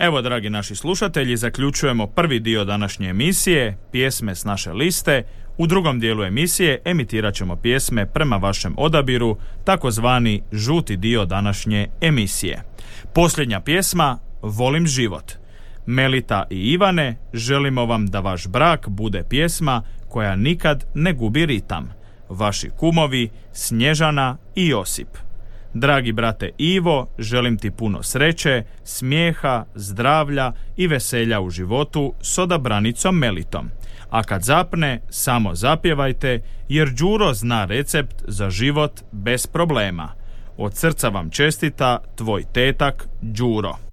Evo, dragi naši slušatelji, zaključujemo prvi dio današnje emisije, pjesme s naše liste. U drugom dijelu emisije emitirat ćemo pjesme prema vašem odabiru, takozvani žuti dio današnje emisije. Posljednja pjesma, Volim život. Melita i Ivane, želimo vam da vaš brak bude pjesma koja nikad ne gubi ritam. Vaši kumovi, Snježana i Josip. Dragi brate Ivo, želim ti puno sreće, smijeha, zdravlja i veselja u životu s odabranicom Melitom. A kad zapne, samo zapjevajte, jer Đuro zna recept za život bez problema. Od srca vam čestita tvoj tetak Đuro.